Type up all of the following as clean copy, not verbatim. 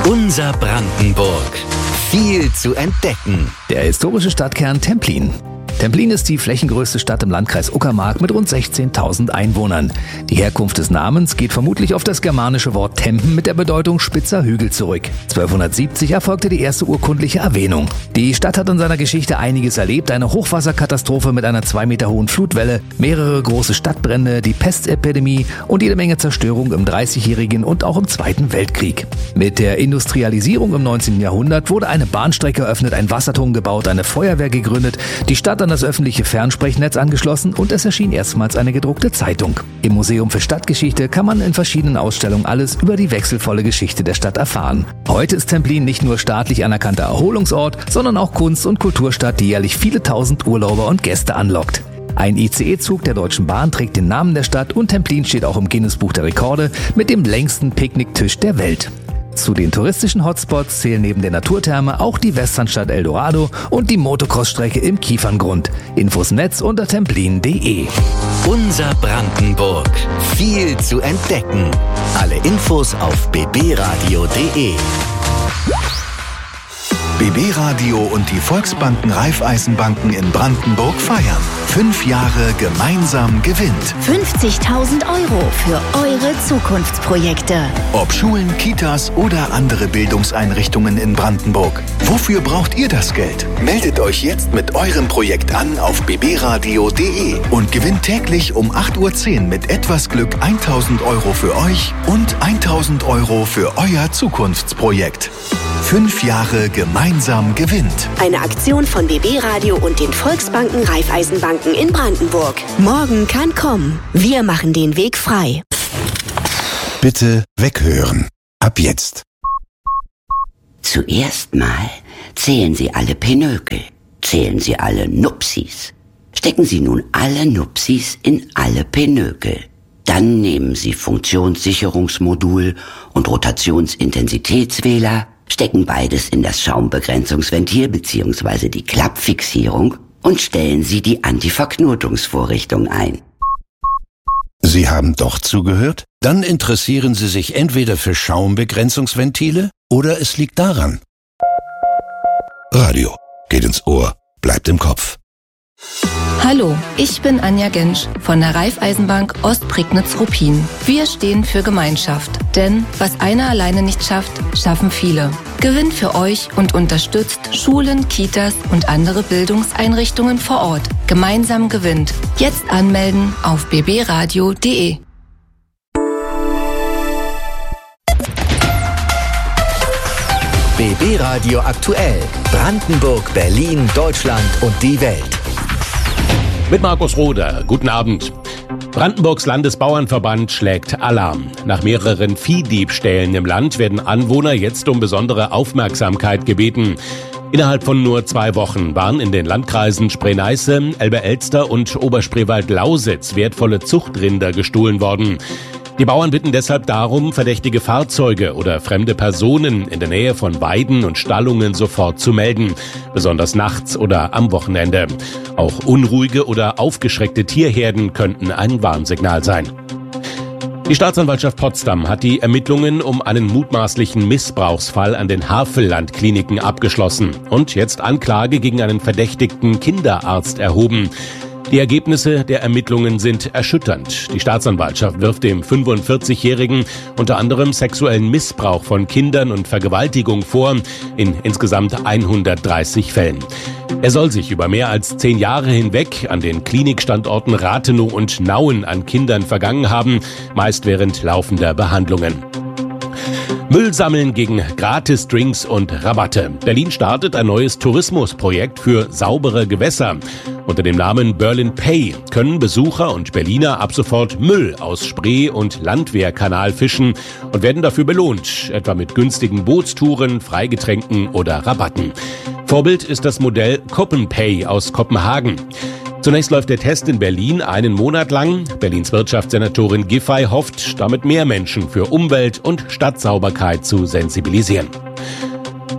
Unser Brandenburg. Viel zu entdecken. Der historische Stadtkern Templin. Templin ist die flächengrößte Stadt im Landkreis Uckermark mit rund 16.000 Einwohnern. Die Herkunft des Namens geht vermutlich auf das germanische Wort Tempen mit der Bedeutung spitzer Hügel zurück. 1270 erfolgte die erste urkundliche Erwähnung. Die Stadt hat in seiner Geschichte einiges erlebt: eine Hochwasserkatastrophe mit einer 2 Meter hohen Flutwelle, mehrere große Stadtbrände, die Pestepidemie und jede Menge Zerstörung im Dreißigjährigen und auch im Zweiten Weltkrieg. Mit der Industrialisierung im 19. Jahrhundert wurde eine Bahnstrecke eröffnet, ein Wasserturm gebaut, eine Feuerwehr gegründet, die Stadt an das öffentliche Fernsprechnetz angeschlossen und es erschien erstmals eine gedruckte Zeitung. Im Museum für Stadtgeschichte kann man in verschiedenen Ausstellungen alles über die wechselvolle Geschichte der Stadt erfahren. Heute ist Templin nicht nur staatlich anerkannter Erholungsort, sondern auch Kunst- und Kulturstadt, die jährlich viele tausend Urlauber und Gäste anlockt. Ein ICE-Zug der Deutschen Bahn trägt den Namen der Stadt und Templin steht auch im Guinness-Buch der Rekorde mit dem längsten Picknicktisch der Welt. Zu den touristischen Hotspots zählen neben der Naturtherme auch die Westernstadt Eldorado und die Motocross-Strecke im Kieferngrund. Infos im Netz unter templin.de. Unser Brandenburg. Viel zu entdecken. Alle Infos auf bbradio.de. BB Radio und die Volksbanken Raiffeisenbanken in Brandenburg feiern. 5 Jahre gemeinsam gewinnt. 50.000 € für eure Zukunftsprojekte. Ob Schulen, Kitas oder andere Bildungseinrichtungen in Brandenburg. Wofür braucht ihr das Geld? Meldet euch jetzt mit eurem Projekt an auf bbradio.de und gewinnt täglich um 8:10 Uhr mit etwas Glück 1.000 € für euch und 1.000 € für euer Zukunftsprojekt. 5 Jahre gemeinsam gewinnt. Eine Aktion von BB Radio und den Volksbanken Raiffeisenbanken in Brandenburg. Morgen kann kommen. Wir machen den Weg frei. Bitte weghören. Ab jetzt. Zuerst mal zählen Sie alle Pinökel. Zählen Sie alle Nupsis. Stecken Sie nun alle Nupsis in alle Pinökel. Dann nehmen Sie Funktionssicherungsmodul und Rotationsintensitätswähler, stecken beides in das Schaumbegrenzungsventil bzw. die Klappfixierung und stellen Sie die Antiverknotungsvorrichtung ein. Sie haben doch zugehört? Dann interessieren Sie sich entweder für Schaumbegrenzungsventile oder es liegt daran. Radio geht ins Ohr, bleibt im Kopf. Hallo, ich bin Anja Gensch von der Raiffeisenbank Ostprignitz-Ruppin. Wir stehen für Gemeinschaft, denn was einer alleine nicht schafft, schaffen viele. Gewinnt für euch und unterstützt Schulen, Kitas und andere Bildungseinrichtungen vor Ort. Gemeinsam gewinnt. Jetzt anmelden auf bbradio.de. BB Radio aktuell. Brandenburg, Berlin, Deutschland und die Welt. Mit Markus Roder. Guten Abend. Brandenburgs Landesbauernverband schlägt Alarm. Nach mehreren Viehdiebstählen im Land werden Anwohner jetzt um besondere Aufmerksamkeit gebeten. Innerhalb von nur 2 Wochen waren in den Landkreisen Spree-Neiße, Elbe-Elster und Oberspreewald-Lausitz wertvolle Zuchtrinder gestohlen worden. Die Bauern bitten deshalb darum, verdächtige Fahrzeuge oder fremde Personen in der Nähe von Weiden und Stallungen sofort zu melden, besonders nachts oder am Wochenende. Auch unruhige oder aufgeschreckte Tierherden könnten ein Warnsignal sein. Die Staatsanwaltschaft Potsdam hat die Ermittlungen um einen mutmaßlichen Missbrauchsfall an den Havelland-Kliniken abgeschlossen und jetzt Anklage gegen einen verdächtigten Kinderarzt erhoben. Die Ergebnisse der Ermittlungen sind erschütternd. Die Staatsanwaltschaft wirft dem 45-Jährigen unter anderem sexuellen Missbrauch von Kindern und Vergewaltigung vor, in insgesamt 130 Fällen. Er soll sich über mehr als 10 Jahre hinweg an den Klinikstandorten Rathenow und Nauen an Kindern vergangen haben, meist während laufender Behandlungen. Müll sammeln gegen Gratis-Drinks und Rabatte. Berlin startet ein neues Tourismusprojekt für saubere Gewässer. Unter dem Namen Berlin Pay können Besucher und Berliner ab sofort Müll aus Spree- und Landwehrkanal fischen und werden dafür belohnt, etwa mit günstigen Bootstouren, Freigetränken oder Rabatten. Vorbild ist das Modell CopenPay aus Kopenhagen. Zunächst läuft der Test in Berlin einen Monat lang. Berlins Wirtschaftssenatorin Giffey hofft, damit mehr Menschen für Umwelt und Stadtsauberkeit zu sensibilisieren.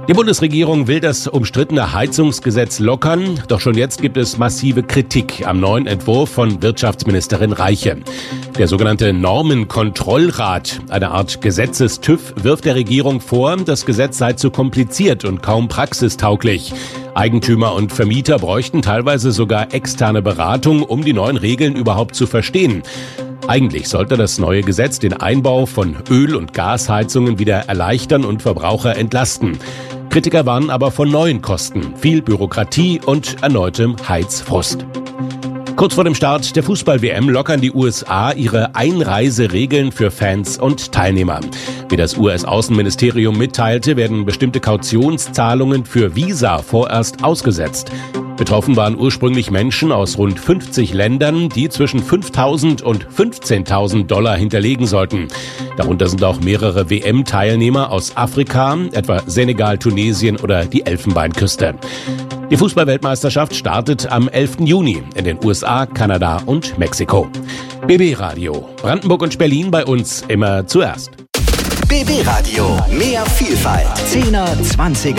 Die Bundesregierung will das umstrittene Heizungsgesetz lockern, doch schon jetzt gibt es massive Kritik am neuen Entwurf von Wirtschaftsministerin Reiche. Der sogenannte Normenkontrollrat, eine Art Gesetzes-TÜV, wirft der Regierung vor, das Gesetz sei zu kompliziert und kaum praxistauglich. Eigentümer und Vermieter bräuchten teilweise sogar externe Beratung, um die neuen Regeln überhaupt zu verstehen. Eigentlich sollte das neue Gesetz den Einbau von Öl- und Gasheizungen wieder erleichtern und Verbraucher entlasten. Kritiker warnen aber vor neuen Kosten, viel Bürokratie und erneutem Heizfrust. Kurz vor dem Start der Fußball-WM lockern die USA ihre Einreiseregeln für Fans und Teilnehmer. Wie das US-Außenministerium mitteilte, werden bestimmte Kautionszahlungen für Visa vorerst ausgesetzt. Betroffen waren ursprünglich Menschen aus rund 50 Ländern, die zwischen 5.000 und 15.000 Dollar hinterlegen sollten. Darunter sind auch mehrere WM-Teilnehmer aus Afrika, etwa Senegal, Tunesien oder die Elfenbeinküste. Die Fußball-Weltmeisterschaft startet am 11. Juni in den USA, Kanada und Mexiko. BB Radio, Brandenburg und Berlin, bei uns immer zuerst. BB Radio, mehr Vielfalt. 10er, 20er.